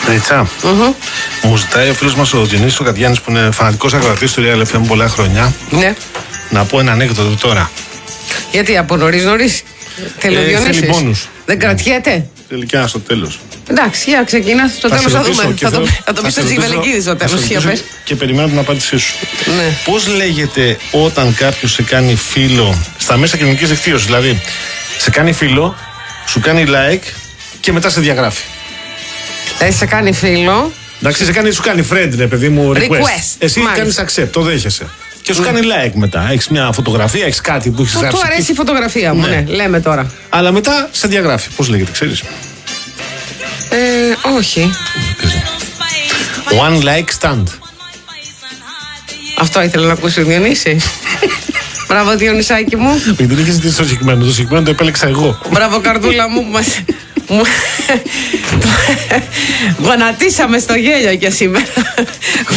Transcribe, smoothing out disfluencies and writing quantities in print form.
Ρίτσα, μου ζητάει ο φίλος μας ο Διονύσης ο Κατιάνης, που είναι φανατικός ακροατής του Real FM πολλά χρόνια, Ναι. να πω ένα ανέκδοτο τώρα. Γιατί από νωρίς θέλει ο Διονύσης. Θέλει πόνους. Δεν κρατιέται. Θέλει και ένα στο τέλος. Εντάξει, για ξεκινά. Στο τέλος θα δούμε. Θα το πει στο Τζιβελεκίδη στο τέλος. Και περιμένω την απάντησή σου. Ναι. Πώς λέγεται όταν κάποιος σε κάνει φίλο στα μέσα κοινωνικής δικτύωσης? Δηλαδή, σε κάνει φίλο, σου κάνει like και μετά σε διαγράφει. Σε κάνει φίλο. Εντάξει, σου κάνει friend, ρε παιδί μου, request. Εσύ κάνεις accept, το δέχεσαι. Και σου κάνει like μετά. Έχεις μια φωτογραφία, έχεις κάτι που έχεις γράψει. Του αρέσει η φωτογραφία μου, ναι, λέμε τώρα. Αλλά μετά σε διαγράφει. Πώς λέγεται, ξέρεις? Όχι. One like stand. Αυτό ήθελα να ακούσει ο Διονύση. Μπράβο, Διονυσάκη μου. Δεν είχες ζητήσει το συγκεκριμένο. Το συγκεκριμένο το επέλεξα εγώ. Μπράβο, καρδούλα μου που μας. Γονατίσαμε στο γέλιο και σήμερα.